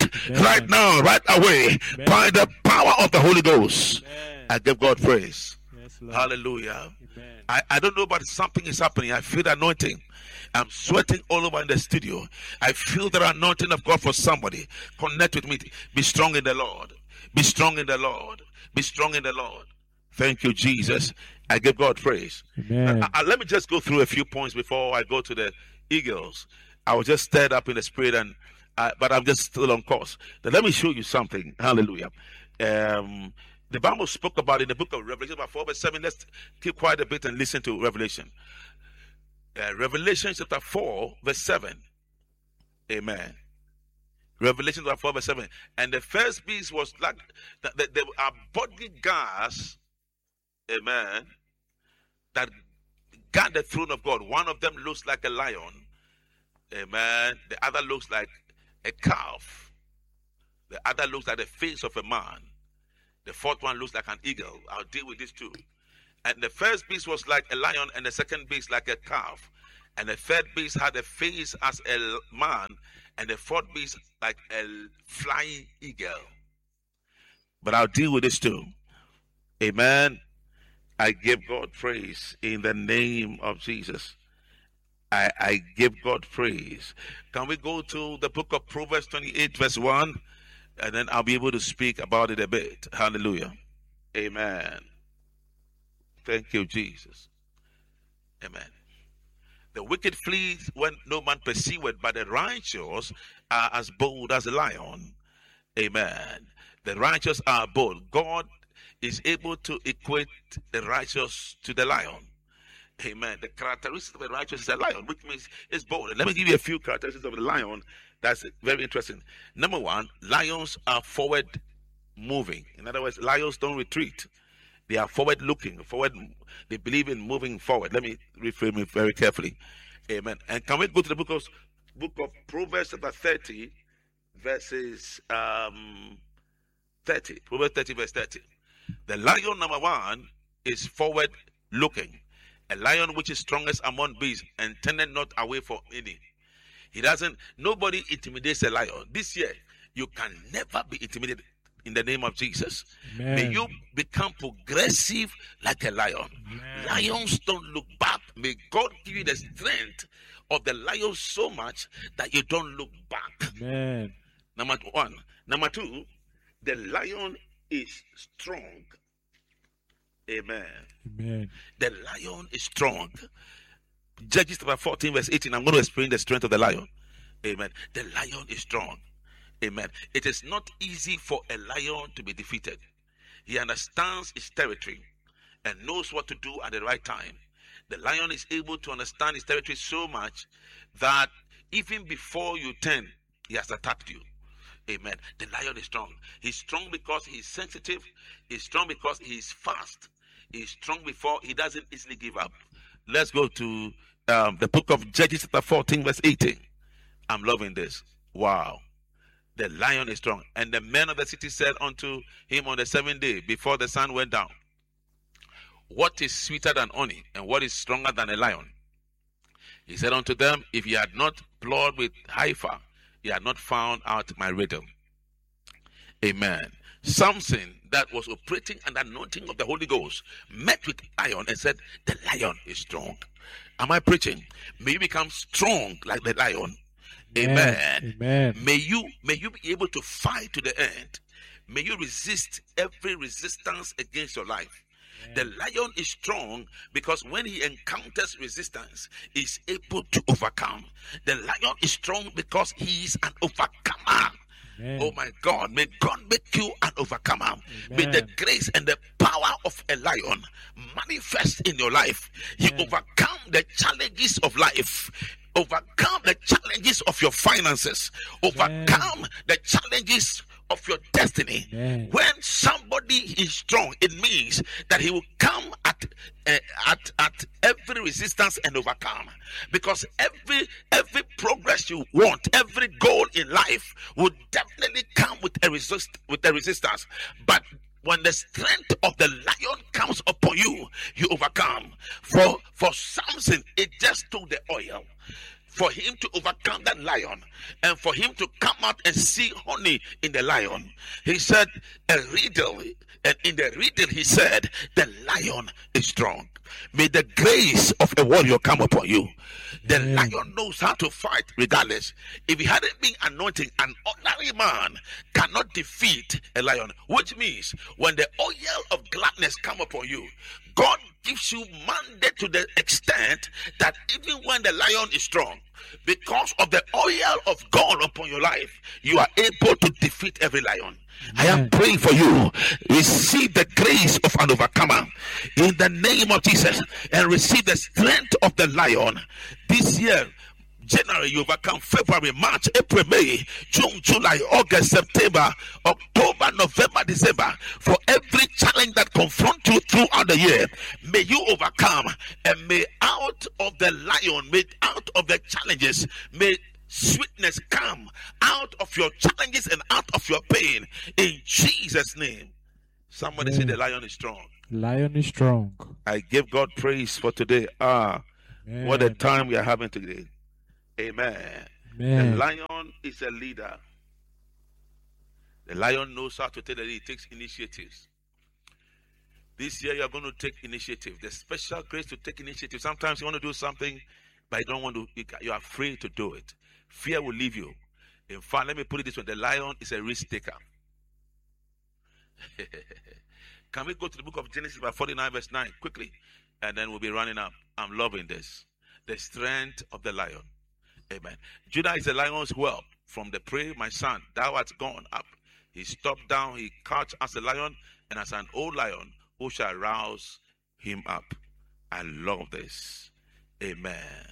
right now, right away, by the power of the Holy Ghost. I give God praise. Hallelujah. I don't know, but something is happening. I feel the anointing. I'm sweating all over in the studio. I feel the anointing of God for somebody. Connect with me. Be strong in the Lord. Be strong in the Lord. Be strong in the Lord. Thank you, Jesus. I give God praise. Let me just go through a few points before I go to the Eagles. I was just stirred up in the spirit, but I'm just still on course. Now, let me show you something. Hallelujah. The Bible spoke about in the book of Revelation, about 4 verse 7. Let's keep quiet a bit and listen to Revelation. Revelation chapter 4 verse 7. Amen. Revelation chapter 4 verse 7. And the first beast was like, there are bodyguards, amen, that guard the throne of God. One of them looks like a lion, amen. The other looks like a calf. The other looks like the face of a man. The fourth one looks like an eagle. I'll deal with these two. And the first beast was like a lion, and the second beast like a calf. And the third beast had a face as a man, and the fourth beast like a flying eagle. But I'll deal with this too. Amen. I give God praise in the name of Jesus. I give God praise. Can we go to the book of Proverbs 28 verse 1? And then I'll be able to speak about it a bit. Hallelujah. Amen. Thank you, Jesus. Amen. The wicked flees when no man pursueth, but the righteous are as bold as a lion. Amen. The righteous are bold. God is able to equate the righteous to the lion. Amen. The characteristic of the righteous is a lion, which means it's bold. Let me give you a few characteristics of the lion. That's very interesting. Number one, lions are forward moving. In other words, lions don't retreat. They are forward looking. They believe in moving forward. Let me reframe it very carefully. Amen. And can we go to the book of Proverbs chapter 30, verses 30. Proverbs 30, verse 30. The lion, number one, is forward looking. A lion which is strongest among beasts and tendeth not away from any. Nobody intimidates a lion. This year, you can never be intimidated in the name of Jesus. Amen. May you become progressive like a lion. Amen. Lions don't look back. May God give you the strength of the lion so much that you don't look back. Amen. Number one. Number two, the lion is strong. Amen. Amen. The lion is strong. Judges chapter 14 verse 18. I'm going to explain the strength of the lion. Amen. The lion is strong. Amen. It is not easy for a lion to be defeated. He understands his territory and knows what to do at the right time. The lion is able to understand his territory so much that even before you turn, he has attacked you. Amen. The lion is strong. He's strong because he's sensitive. He's strong because he's fast. He's strong before he doesn't easily give up. Let's go to the book of Judges chapter 14 verse 18. I'm loving this. Wow. The lion is strong. And the men of the city said unto him on the seventh day before the sun went down, what is sweeter than honey, and what is stronger than a lion? He said unto them, if ye had not plowed with heifer, ye had not found out my riddle. Amen. Samson, that was operating under anointing of the Holy Ghost, met with lion and said, the lion is strong. Am I preaching? May you become strong like the lion. Amen. Amen. May you be able to fight to the end. May you resist every resistance against your life. The lion is strong because when he encounters resistance, he's able to overcome. The lion is strong because he is an overcomer. Amen. Oh my God, may God make you an overcomer. Amen. May the grace and the power of a lion manifest in your life. Amen. You overcome the challenges of life. Overcome the challenges of your finances. Overcome the challenges of your destiny. Amen. When somebody is strong, it means that he will come at every resistance and overcome. Because every progress you want, every goal in life will definitely come with a resistance. But when the strength of the lion comes upon you, you overcome. For Samson, it just took the oil. for him to overcome that lion and for him to come out and see honey in the lion, he said a riddle. And in the riddle, he said, the lion is strong. May the grace of a warrior come upon you. The lion knows how to fight regardless. If he hadn't been anointed, an ordinary man cannot defeat a lion. Which means when the oil of gladness come upon you, God gives you mandate to the extent that even when the lion is strong, because of the oil of God upon your life, you are able to defeat every lion. I am praying for you. Receive the grace of an overcomer in the name of Jesus, and receive the strength of the lion. This year, January, you overcome February, March, April, May, June, July, August, September, October, November, December. For every challenge that confronts you throughout the year, may you overcome, and may out of the lion, may out of the challenges, may sweetness come out of your challenges and out of your pain in Jesus' name. Somebody say the lion is strong. Lion is strong. I give God praise for today. What a time we are having today. Amen. The lion is a leader. The lion knows how to tell that he takes initiatives. This year you are going to take initiative. The special grace to take initiative. Sometimes you want to do something, but you don't want to. You are afraid to do it. Fear will leave you. In fact, let me put it this way: the lion is a risk taker. Can we go to the book of Genesis, by 49 verse 9 quickly, and then we'll be running up. I'm loving this. The strength of the lion. Amen. Judah is the lion's whelp. From the prey, my son, thou art gone up. He stopped down, he crouched as a lion, and as an old lion, who shall rouse him up? I love this. Amen.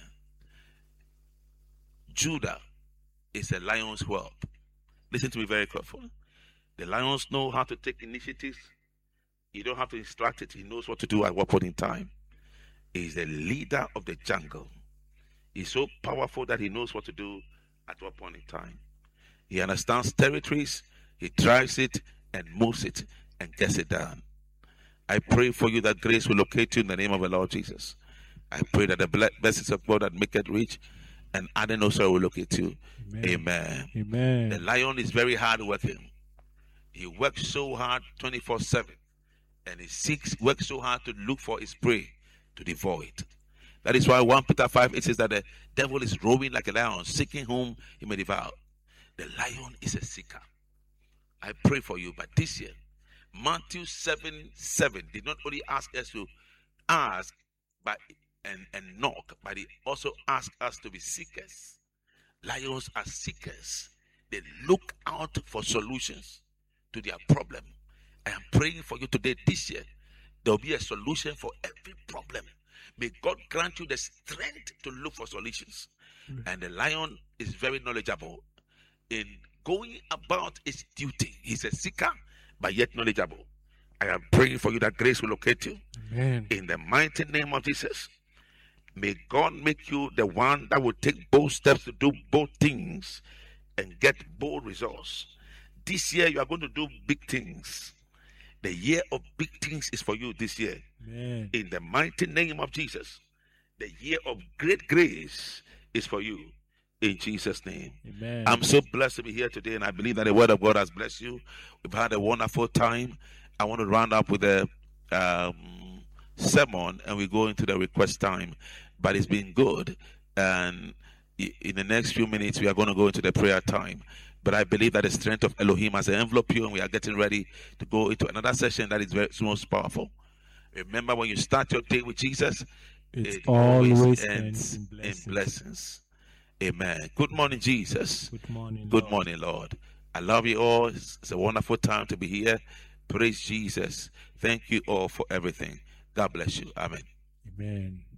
Judah is a lion's whelp. Listen to me very carefully. The lions know how to take initiatives. You don't have to instruct it. He knows what to do at what point in time. He's the leader of the jungle. He's so powerful that he knows what to do at what point in time. He understands territories. He drives it and moves it and gets it done. I pray for you that grace will locate you in the name of the Lord Jesus. I pray that the blessings of God that make it rich and adding also will locate you. Amen. Amen. The lion is very hard working. He works so hard 24/7, and he works so hard to look for his prey to devour it. That is why 1 Peter 5, it says that the devil is roaming like a lion, seeking whom he may devour. The lion is a seeker. I pray for you, but this year, Matthew 7:7 did not only ask us to ask and knock, but he also asked us to be seekers. Lions are seekers. They look out for solutions to their problem. I am praying for you today, this year, there will be a solution for every problem. May God grant you the strength to look for solutions. And the lion is very knowledgeable in going about its duty. He's a seeker, but yet knowledgeable. I am praying for you that grace will locate you. Amen. In the mighty name of Jesus. May God make you the one that will take bold steps to do both things and get bold results. This year you are going to do big things. The year of big things is for you this year. Amen. In the mighty name of Jesus. The year of great grace is for you. In Jesus' name. Amen. I'm so blessed to be here today, and I believe that the word of God has blessed you. We've had a wonderful time. I want to round up with a sermon, and we go into the request time. But it's been good, and in the next few minutes we are going to go into the prayer time. But I believe that the strength of Elohim has enveloped you, and we are getting ready to go into another session that is very most powerful. Remember, when you start your day with Jesus, it always ends in blessings. Amen. Good morning, Jesus. Good morning, Good Lord. morning, Lord. I love you all. It's a wonderful time to be here. Praise Jesus. Thank you all for everything. God bless you. Amen. Amen.